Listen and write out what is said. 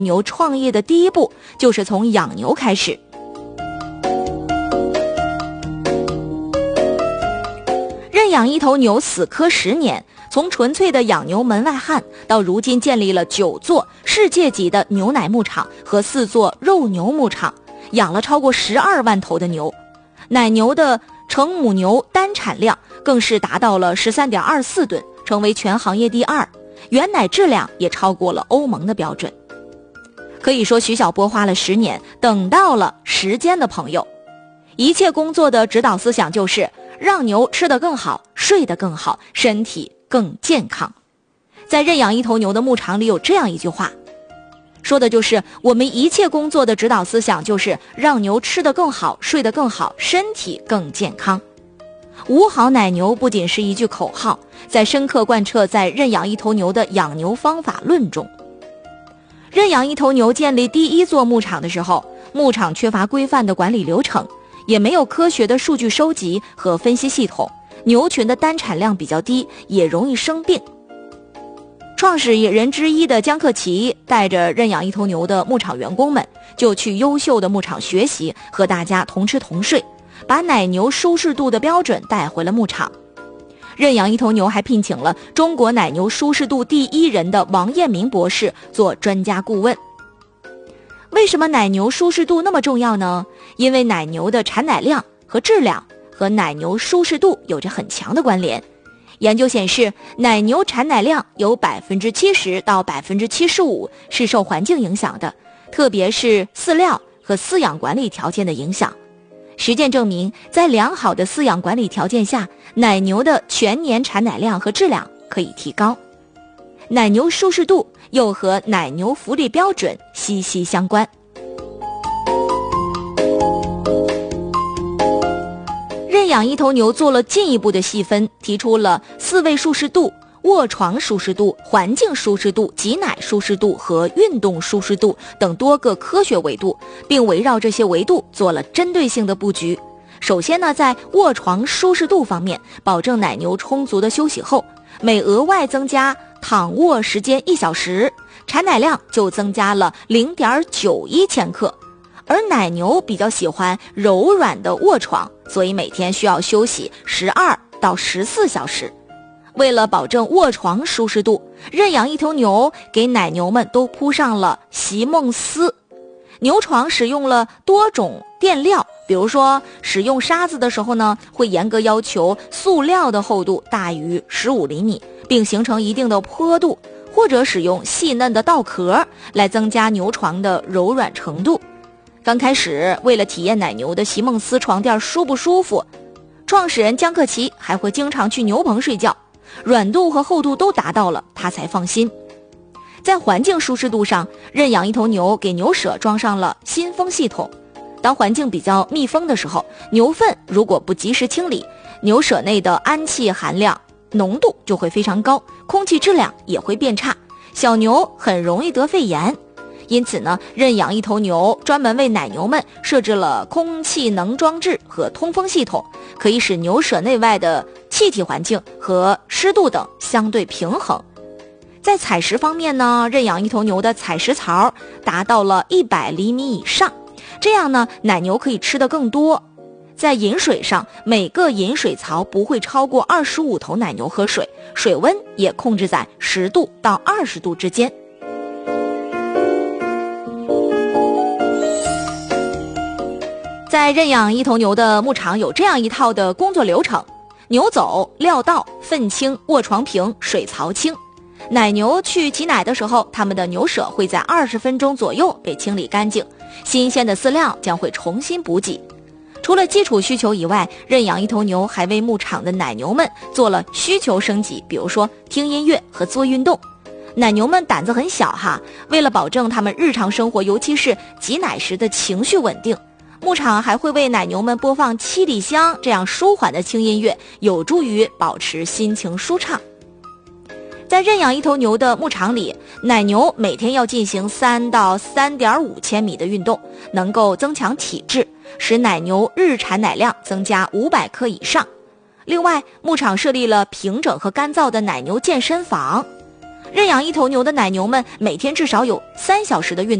牛创业的第一步就是从养牛开始。认养一头牛死磕10年，从纯粹的养牛门外汉到如今建立了9座世界级的牛奶牧场和4座肉牛牧场，养了超过12万头的牛。奶牛的成母牛单产量更是达到了13.24吨，成为全行业第2，原奶质量也超过了欧盟的标准。可以说徐晓波花了10年等到了时间的朋友。一切工作的指导思想就是让牛吃得更好，睡得更好，身体更健康。在认养一头牛的牧场里有这样一句话，说的就是我们一切工作的指导思想就是让牛吃得更好，睡得更好，身体更健康。5好奶牛不仅是一句口号，在深刻贯彻在认养一头牛的养牛方法论中。认养一头牛建立第1座牧场的时候，牧场缺乏规范的管理流程，也没有科学的数据收集和分析系统，牛群的单产量比较低，也容易生病。创始人之一的江克奇带着认养一头牛的牧场员工们就去优秀的牧场学习，和大家同吃同睡，把奶牛舒适度的标准带回了牧场。认养一头牛还聘请了中国奶牛舒适度第1人的王彦明博士做专家顾问。为什么奶牛舒适度那么重要呢？因为奶牛的产奶量和质量和奶牛舒适度有着很强的关联。研究显示，奶牛产奶量有 70%到 75% 是受环境影响的，特别是饲料和饲养管理条件的影响。实践证明，在良好的饲养管理条件下，奶牛的全年产奶量和质量可以提高。奶牛舒适度又和奶牛福利标准息息相关。认养一头牛做了进一步的细分，提出了饲喂舒适度、卧床舒适度、环境舒适度、挤奶舒适度和运动舒适度等多个科学维度，并围绕这些维度做了针对性的布局。首先呢，在卧床舒适度方面，保证奶牛充足的休息后，每额外增加躺卧时间1小时，产奶量就增加了 0.91千克。而奶牛比较喜欢柔软的卧床，所以每天需要休息12到14小时。为了保证卧床舒适度，认养一头牛给奶牛们都铺上了席梦思。牛床使用了多种垫料，比如说使用沙子的时候呢，会严格要求塑料的厚度大于15厘米，并形成一定的坡度，或者使用细嫩的稻壳来增加牛床的柔软程度。刚开始，为了体验奶牛的席梦思床垫舒不舒服，创始人江克奇还会经常去牛棚睡觉，软度和厚度都达到了，他才放心。在环境舒适度上，认养一头牛给牛舍装上了新风系统。当环境比较密封的时候，牛粪如果不及时清理，牛舍内的氨气含量浓度就会非常高，空气质量也会变差，小牛很容易得肺炎。因此呢，认养一头牛专门为奶牛们设置了空气能装置和通风系统，可以使牛舍内外的气体环境和湿度等相对平衡。在采食方面呢，认养一头牛的采食槽达到了100厘米以上，这样呢，奶牛可以吃得更多。在饮水上，每个饮水槽不会超过25头奶牛喝水，水温也控制在10度到20度之间。在认养一头牛的牧场有这样一套的工作流程：牛走、料到、粪清、卧床平、水槽清。奶牛去挤奶的时候，它们的牛舍会在20分钟左右被清理干净，新鲜的饲料将会重新补给。除了基础需求以外，认养一头牛还为牧场的奶牛们做了需求升级，比如说听音乐和做运动。奶牛们胆子很小哈，为了保证它们日常生活，尤其是挤奶时的情绪稳定，牧场还会为奶牛们播放七里香这样舒缓的轻音乐，有助于保持心情舒畅。在认养一头牛的牧场里，奶牛每天要进行3到3.5千米的运动，能够增强体质，使奶牛日产奶量增加500克以上。另外，牧场设立了平整和干燥的奶牛健身房。 认养一头牛的奶牛们每天至少有3小时的运